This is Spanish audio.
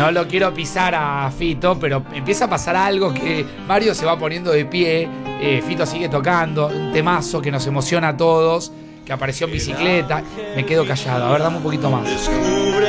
No lo quiero pisar a Fito, pero empieza a pasar algo que Mario se va poniendo de pie, Fito sigue tocando, un temazo que nos emociona a todos, que apareció en bicicleta. Me quedo callado, a ver, dame un poquito más.